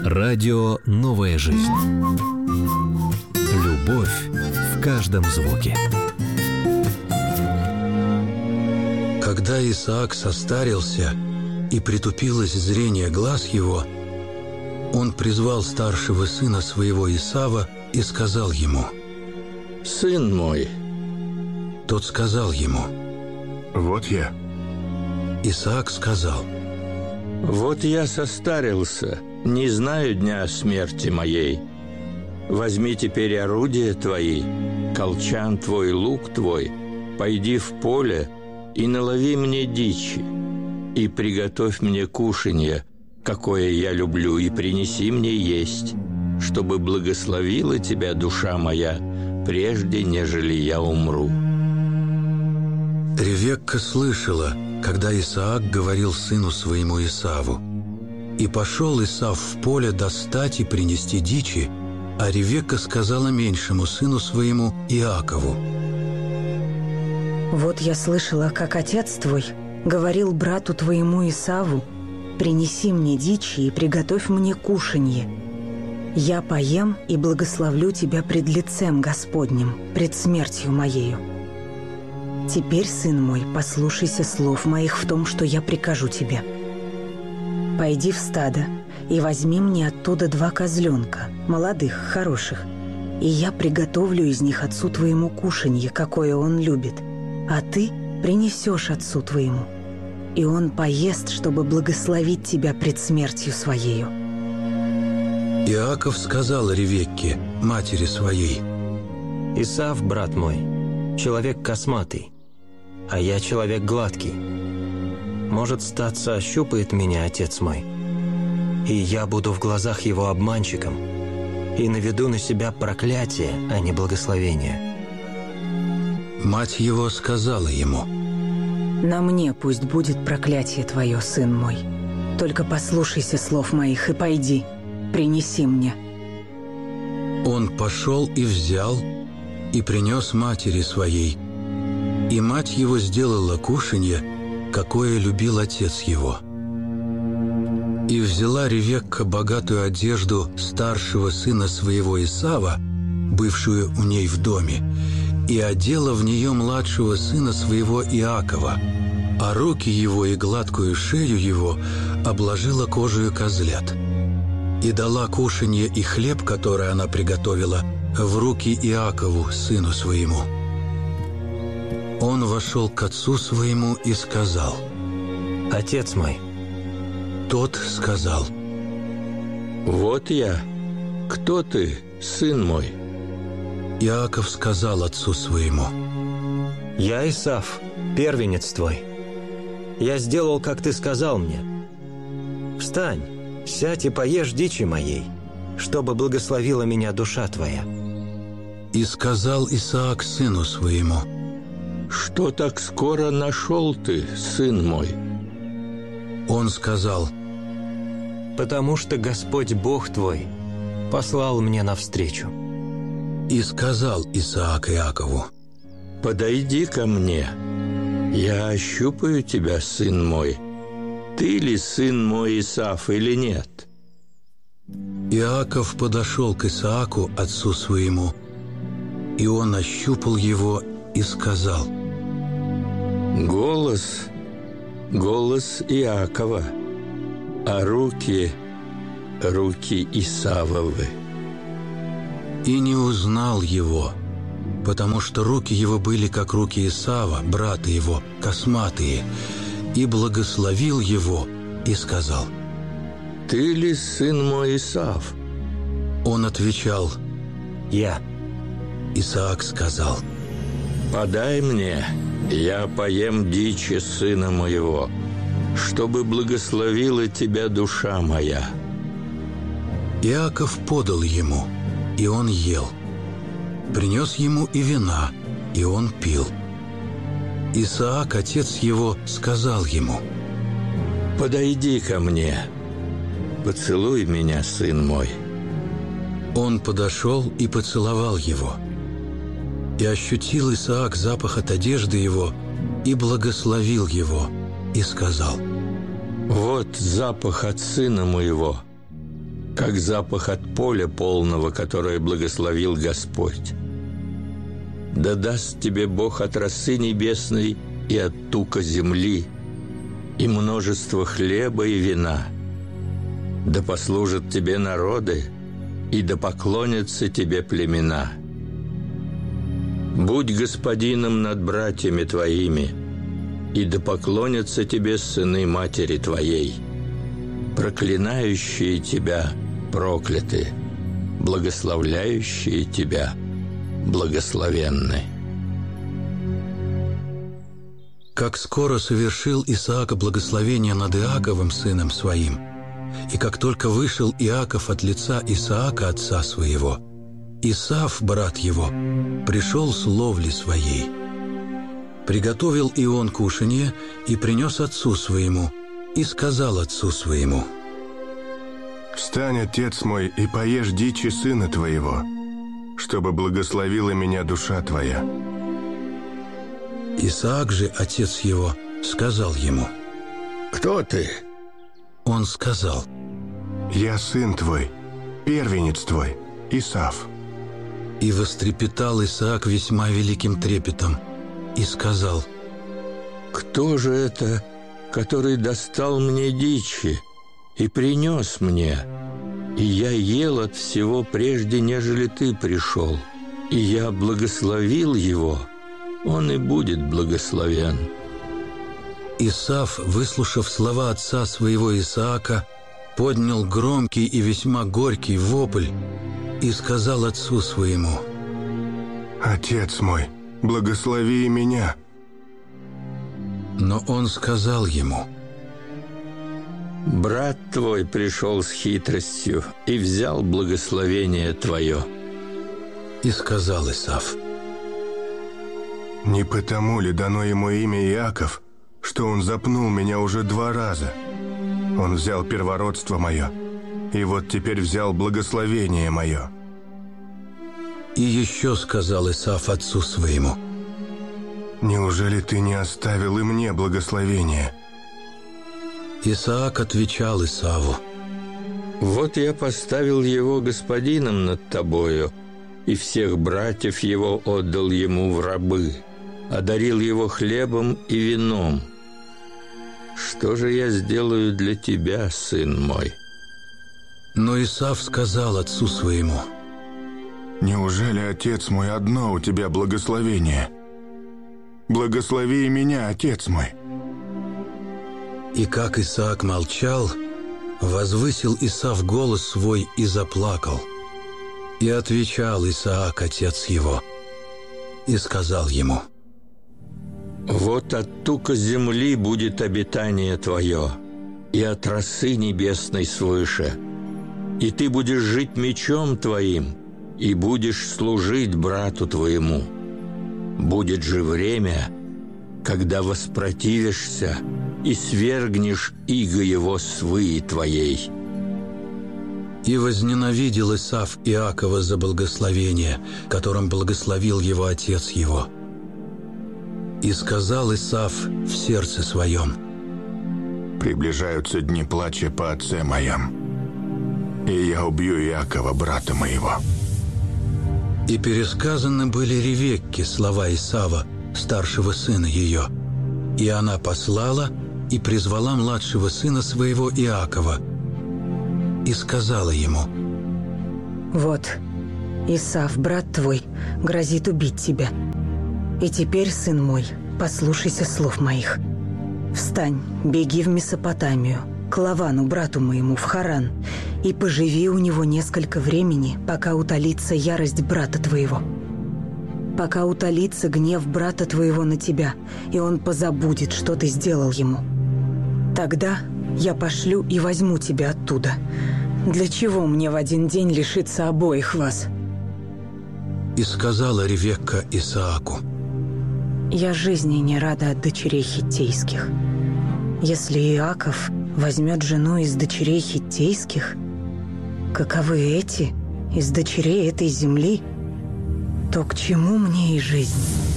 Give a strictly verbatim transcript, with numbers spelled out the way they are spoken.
Радио «Новая жизнь». Любовь в каждом звуке. Когда Исаак состарился и притупилось зрение глаз его, он призвал старшего сына своего Исава и сказал ему: «Сын мой». Тот сказал ему: «Вот я». Исаак сказал: «Вот я состарился, не знаю дня смерти моей. Возьми теперь орудия твои, колчан твой, лук твой, пойди в поле и налови мне дичи, и приготовь мне кушанье, какое я люблю, и принеси мне есть, чтобы благословила тебя душа моя, прежде нежели я умру». Ревекка слышала, когда Исаак говорил сыну своему Исаву. И пошел Исав в поле достать и принести дичи, а Ревекка сказала меньшему сыну своему Иакову: «Вот я слышала, как отец твой говорил брату твоему Исаву: принеси мне дичи и приготовь мне кушанье. Я поем и благословлю тебя пред лицем Господним, пред смертью моею. Теперь, сын мой, послушайся слов моих в том, что я прикажу тебе. Пойди в стадо и возьми мне оттуда два козленка, молодых, хороших, и я приготовлю из них отцу твоему кушанье, какое он любит, а ты принесешь отцу твоему, и он поест, чтобы благословить тебя пред смертью своею». Иаков сказал Ревекке, матери своей: «Исав, брат мой, человек косматый, а я человек гладкий. Может, статься, ощупает меня отец мой, и я буду в глазах его обманщиком, и наведу на себя проклятие, а не благословение». Мать его сказала ему: «На мне пусть будет проклятие твое, сын мой. Только послушайся слов моих и пойди, принеси мне». Он пошел и взял, и принес матери своей. И мать его сделала кушанье, какое любил отец его. И взяла Ревекка богатую одежду старшего сына своего Исава, бывшую у ней в доме, и одела в нее младшего сына своего Иакова, а руки его и гладкую шею его обложила кожею козлят. И дала кушанье и хлеб, который она приготовила, в руки Иакову, сыну своему. Он вошел к отцу своему и сказал: «Отец мой». Тот сказал: «Вот я. Кто ты, сын мой?» Иаков сказал отцу своему: «Я Исав, первенец твой. Я сделал, как ты сказал мне. Встань, сядь и поешь дичи моей, чтобы благословила меня душа твоя». И сказал Исаак сыну своему: «Что так скоро нашел ты, сын мой?» Он сказал: «Потому что Господь Бог твой послал мне навстречу». И сказал Исаак Иакову: «Подойди ко мне, я ощупаю тебя, сын мой. Ты ли сын мой Исав или нет?» Иаков подошел к Исааку, отцу своему, и он ощупал его и сказал: «Голос, голос Иакова, а руки, руки Исавовы». И не узнал его, потому что руки его были, как руки Исава, брата его, косматые, и благословил его и сказал: «Ты ли сын мой Исав?» Он отвечал: «Я». Исаак сказал: «Подай мне, я поем дичи сына моего, чтобы благословила тебя душа моя». Иаков подал ему, и он ел. Принес ему и вина, и он пил. Исаак, отец его, сказал ему: «Подойди ко мне, поцелуй меня, сын мой». Он подошел и поцеловал его. И ощутил Исаак запах от одежды его, и благословил его, и сказал: «Вот запах от сына моего, как запах от поля полного, которое благословил Господь. Да даст тебе Бог от росы небесной и от тука земли, и множество хлеба и вина. Да послужат тебе народы, и да поклонятся тебе племена. Будь господином над братьями твоими, и да поклонятся тебе сыны матери твоей. Проклинающие тебя прокляты, благословляющие тебя благословенны. Как скоро совершил Исаак благословение над Иаковом, сыном своим, и как только вышел Иаков от лица Исаака, отца своего, Исав, брат его, пришел с ловли своей. Приготовил и он кушанье, и принес отцу своему, и сказал отцу своему: «Встань, отец мой, и поешь дичи сына твоего, чтобы благословила меня душа твоя». Исаак же, отец его, сказал ему: «Кто ты?» Он сказал: «Я сын твой, первенец твой, Исав». И вострепетал Исаак весьма великим трепетом, и сказал: «Кто же это, который достал мне дичи и принес мне? И я ел от всего прежде, нежели ты пришел, и я благословил его, он и будет благословен». Исав, выслушав слова отца своего Исаака, поднял громкий и весьма горький вопль и сказал отцу своему: «Отец мой, благослови и меня». Но он сказал ему: «Брат твой пришел с хитростью и взял благословение твое». И сказал Исав: «Не потому ли дано ему имя Иаков, что он запнул меня уже два раза? Он взял первородство мое, и вот теперь взял благословение мое». И еще сказал Исав отцу своему: «Неужели ты не оставил и мне благословение?» Исаак отвечал Исаву: «Вот я поставил его господином над тобою, и всех братьев его отдал ему в рабы, одарил его хлебом и вином. Что же я сделаю для тебя, сын мой?» Но Исав сказал отцу своему: «Неужели, отец мой, одно у тебя благословение? Благослови и меня, отец мой». И как Исаак молчал, возвысил Исав голос свой и заплакал. И отвечал Исаак, отец его, и сказал ему: «Вот от тука земли будет обитание твое, и от росы небесной свыше, и ты будешь жить мечом твоим, и будешь служить брату твоему. Будет же время, когда воспротивишься и свергнешь иго его свыи твоей». И возненавидел Исав Иакова за благословение, которым благословил его отец его. И сказал Исав в сердце своем: «Приближаются дни плача по отце моем, и я убью Иакова, брата моего». И пересказаны были Ревекке слова Исава, старшего сына ее. И она послала и призвала младшего сына своего Иакова, и сказала ему: «Вот, Исав, брат твой, грозит убить тебя. И теперь, сын мой, послушайся слов моих. Встань, беги в Месопотамию, к Лавану, брату моему, в Харан, и поживи у него несколько времени, пока утолится ярость брата твоего. Пока утолится гнев брата твоего на тебя, и он позабудет, что ты сделал ему. Тогда я пошлю и возьму тебя оттуда. Для чего мне в один день лишиться обоих вас?» И сказала Ревекка Исааку: «Я жизни не рада от дочерей хиттейских. Если Иаков возьмет жену из дочерей хиттейских, каковы эти из дочерей этой земли, то к чему мне и жизнь?»